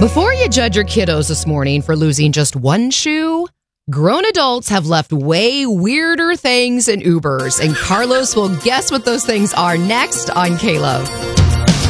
Before you judge your kiddos this morning for losing just one shoe, grown adults have left way weirder things in Ubers, and Carlos will guess what those things are next on K-Love.